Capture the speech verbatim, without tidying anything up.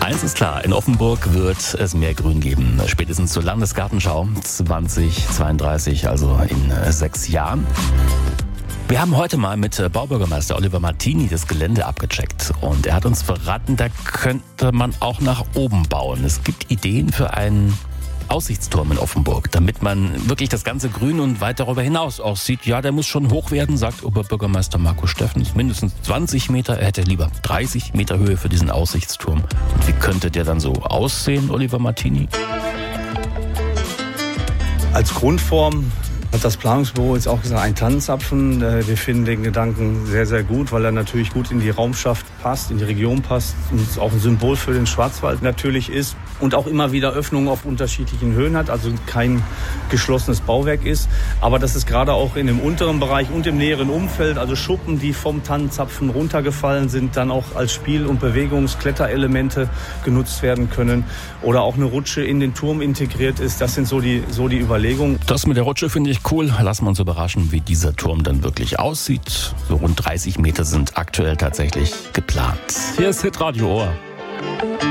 Eins ist klar, in Offenburg wird es mehr Grün geben. Spätestens zur Landesgartenschau zwanzig zweiunddreißig, also in sechs Jahren. Wir haben heute mal mit Baubürgermeister Oliver Martini das Gelände abgecheckt. Und er hat uns verraten, da könnte man auch nach oben bauen. Es gibt Ideen für einen Aussichtsturm in Offenburg, damit man wirklich das ganze Grün und weit darüber hinaus auch sieht. Ja, der muss schon hoch werden, sagt Oberbürgermeister Marco Steffens. Mindestens zwanzig Meter, er hätte lieber dreißig Meter Höhe für diesen Aussichtsturm. Und wie könnte der dann so aussehen, Oliver Martini? Als Grundform hat das Planungsbüro jetzt auch gesagt, ein Tannenzapfen. Wir finden den Gedanken sehr, sehr gut, weil er natürlich gut in die Raumschaft passt, in die Region passt und auch ein Symbol für den Schwarzwald natürlich ist und auch immer wieder Öffnungen auf unterschiedlichen Höhen hat, also kein geschlossenes Bauwerk ist. Aber dass es gerade auch in dem unteren Bereich und im näheren Umfeld, also Schuppen, die vom Tannenzapfen runtergefallen sind, dann auch als Spiel- und Bewegungskletterelemente genutzt werden können oder auch eine Rutsche in den Turm integriert ist. Das sind so die, so die Überlegungen. Das mit der Rutsche finde ich cool. Lassen wir uns überraschen, wie dieser Turm dann wirklich aussieht. So rund dreißig Meter sind aktuell tatsächlich geplant. Hier ist Hitradio Ohr.